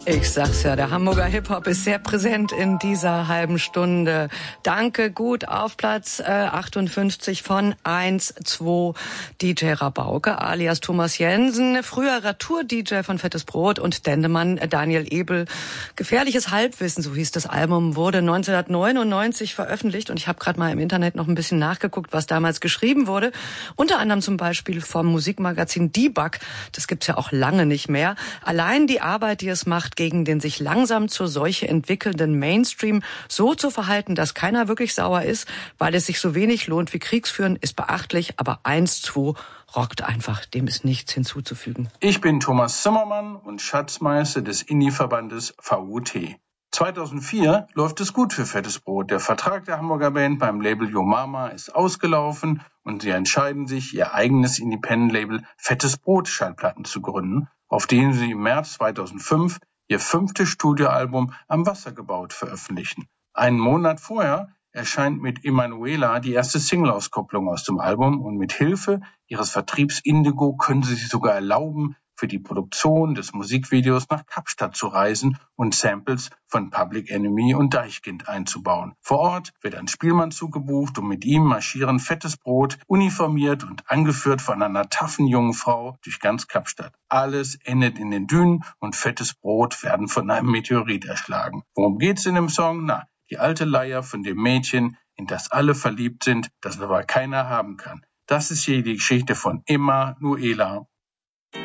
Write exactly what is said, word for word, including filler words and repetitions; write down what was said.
Ich sag's ja, der Hamburger Hip-Hop ist sehr präsent in dieser halben Stunde. Danke, gut auf Platz äh, achtundfünfzig von eins zwei D J Rabauke alias Thomas Jensen, früherer Tour-D J von Fettes Brot und Dendemann Daniel Ebel. Gefährliches Halbwissen, so hieß das Album, wurde neunzehnhundertneunundneunzig veröffentlicht und ich habe gerade mal im Internet noch ein bisschen nachgeguckt, was damals geschrieben wurde. Unter anderem zum Beispiel vom Musikmagazin Debug, das gibt's ja auch lange nicht mehr. Allein die Arbeit, die es macht, gegen den sich langsam zur Seuche entwickelnden Mainstream so zu verhalten, dass keiner wirklich sauer ist, weil es sich so wenig lohnt wie Kriegsführen, ist beachtlich, aber eins zwei rockt einfach, dem ist nichts hinzuzufügen. Ich bin Thomas Zimmermann und Schatzmeister des Indie-Verbandes V U T. zweitausendvier läuft es gut für Fettes Brot. Der Vertrag der Hamburger Band beim Label Yo Mama ist ausgelaufen und sie entscheiden sich, ihr eigenes Independent-Label Fettes Brot Schallplatten zu gründen, auf dem sie im März zweitausendfünf ihr fünftes Studioalbum Am Wasser gebaut veröffentlichen. Einen Monat vorher erscheint mit Emanuela die erste Single-Auskopplung aus dem Album und mit Hilfe ihres Vertriebs Indigo können sie sich sogar erlauben, für die Produktion des Musikvideos nach Kapstadt zu reisen und Samples von Public Enemy und Deichkind einzubauen. Vor Ort wird ein Spielmannzug gebucht und mit ihm marschieren Fettes Brot, uniformiert und angeführt von einer taffen jungen Frau, durch ganz Kapstadt. Alles endet in den Dünen und Fettes Brot werden von einem Meteorit erschlagen. Worum geht's in dem Song? Na, die alte Leier von dem Mädchen, in das alle verliebt sind, das aber keiner haben kann. Das ist hier die Geschichte von Emanuela